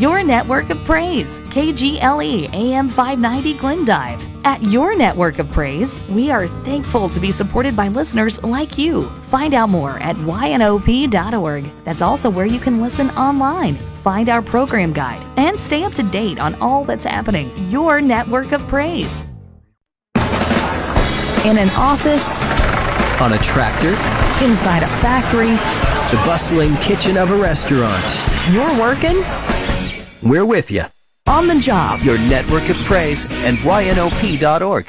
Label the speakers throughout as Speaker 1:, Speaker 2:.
Speaker 1: Your network of praise, KGLE AM 590 Glendive. At Your Network of Praise, we are thankful to be supported by listeners like you. Find out more at ynop.org. That's also where you can listen online, find our program guide, and stay up to date on all that's happening. Your Network of Praise. In an office,
Speaker 2: on a tractor,
Speaker 1: inside a factory,
Speaker 2: the bustling kitchen of a restaurant.
Speaker 1: You're working?
Speaker 2: We're with you.
Speaker 1: On the job.
Speaker 2: Your Network of Praise and ynop.org.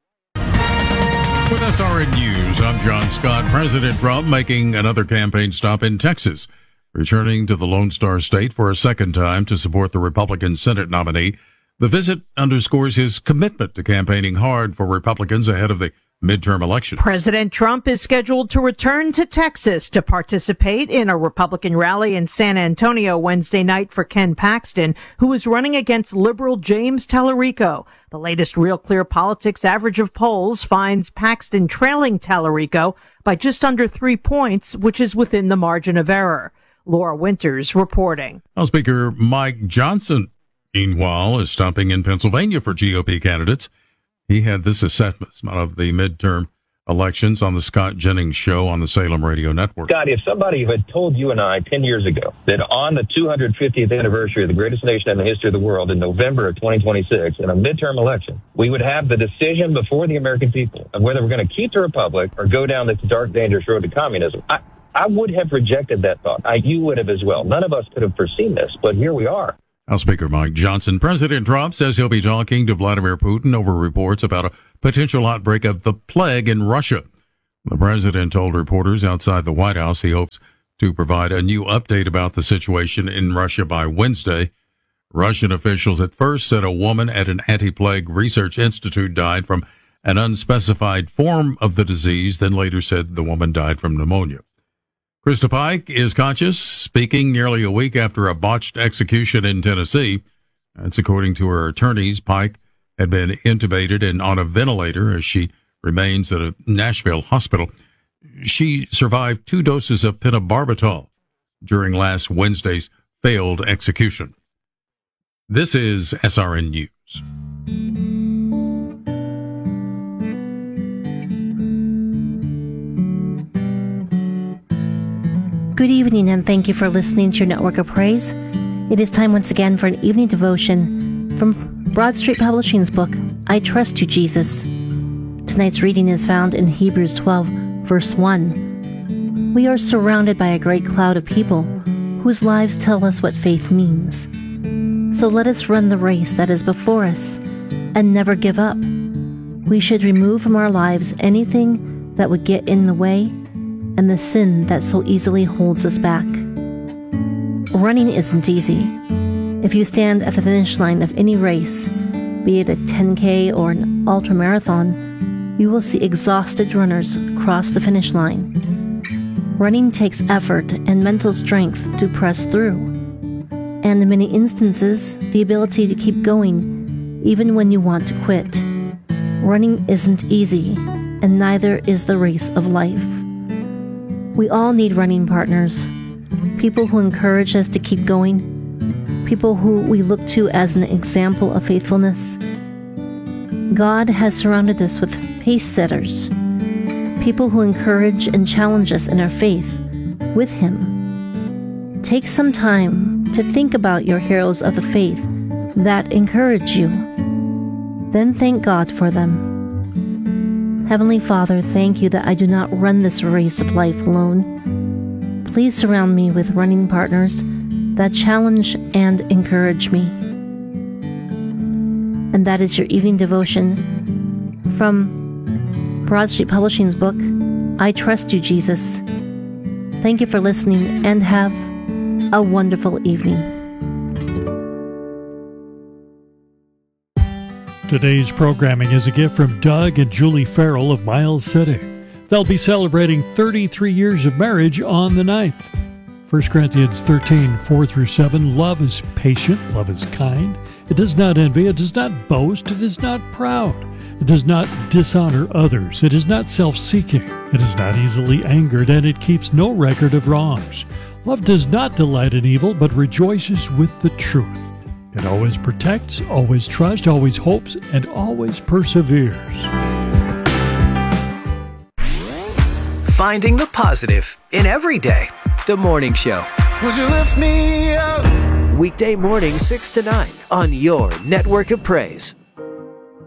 Speaker 3: With SRN News, I'm John Scott. President Trump making another campaign stop in Texas, returning to the Lone Star State for a second time to support the Republican Senate nominee. The visit underscores his commitment to campaigning hard for Republicans ahead of the midterm election.
Speaker 4: President Trump is scheduled to return to Texas to participate in a Republican rally in San Antonio Wednesday night for Ken Paxton, who is running against liberal James Tallarico. The latest Real Clear Politics average of polls finds Paxton trailing Tallarico by just under 3 points, which is within the margin of error. Laura Winters reporting.
Speaker 3: House Speaker Mike Johnson, meanwhile, is stopping in Pennsylvania for GOP candidates. He had this assessment of the midterm elections on the Scott Jennings Show on the Salem Radio Network.
Speaker 5: Scott, if somebody had told you and I 10 years ago that on the 250th anniversary of the greatest nation in the history of the world in November of 2026, in a midterm election, we would have the decision before the American people of whether we're going to keep the republic or go down this dark, dangerous road to communism, I would have rejected that thought. You would have as well. None of us could have foreseen this, but here we are.
Speaker 3: House Speaker Mike Johnson. President Trump says he'll be talking to Vladimir Putin over reports about a potential outbreak of the plague in Russia. The president told reporters outside the White House he hopes to provide a new update about the situation in Russia by Wednesday. Russian officials at first said a woman at an anti-plague research institute died from an unspecified form of the disease, then later said the woman died from pneumonia. Krista Pike is conscious, speaking nearly a week after a botched execution in Tennessee. That's according to her attorneys. Pike had been intubated and on a ventilator as she remains at a Nashville hospital. She survived 2 doses of pentobarbital during last Wednesday's failed execution. This is SRN News.
Speaker 6: Good evening, and thank you for listening to your Network of Praise. It is time once again for an evening devotion from Broad Street Publishing's book, I Trust You, Jesus. Tonight's reading is found in Hebrews 12, verse 1. We are surrounded by a great cloud of people whose lives tell us what faith means. So let us run the race that is before us and never give up. We should remove from our lives anything that would get in the way and the sin that so easily holds us back. Running isn't easy. If you stand at the finish line of any race, be it a 10K or an ultramarathon, you will see exhausted runners cross the finish line. Running takes effort and mental strength to press through, and in many instances, the ability to keep going even when you want to quit. Running isn't easy, and neither is the race of life. We all need running partners, people who encourage us to keep going, people who we look to as an example of faithfulness. God has surrounded us with pace setters, people who encourage and challenge us in our faith with Him. Take some time to think about your heroes of the faith that encourage you. Then thank God for them. Heavenly Father, thank you that I do not run this race of life alone. Please surround me with running partners that challenge and encourage me. And that is your evening devotion from Broad Street Publishing's book, I Trust You, Jesus. Thank you for listening and have a wonderful evening.
Speaker 7: Today's programming is a gift from Doug and Julie Farrell of Miles City. They'll be celebrating 33 years of marriage on the 9th. 1 Corinthians 13, 4-7, love is patient, love is kind. It does not envy, it does not boast, it is not proud. It does not dishonor others, it is not self-seeking, it is not easily angered, and it keeps no record of wrongs. Love does not delight in evil, but rejoices with the truth. It always protects, always trusts, always hopes, and always perseveres.
Speaker 2: Finding the positive in every day. The Morning Show.
Speaker 8: Would you lift me up?
Speaker 2: Weekday mornings 6 to 9 on your network of praise.